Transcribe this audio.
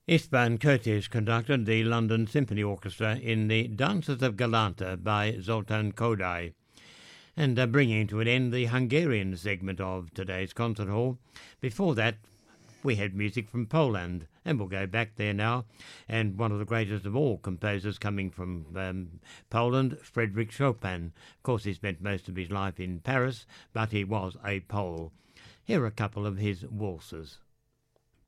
Istvan Curtis conducted the London Symphony Orchestra in the Dances of Galanta by Zoltan Kodály. And bringing to an end the Hungarian segment of today's concert hall. Before that, we had music from Poland, and we'll go back there now. And one of the greatest of all composers coming from Poland, Frédéric Chopin. Of course, he spent most of his life in Paris, but he was a Pole. Here are a couple of his waltzes.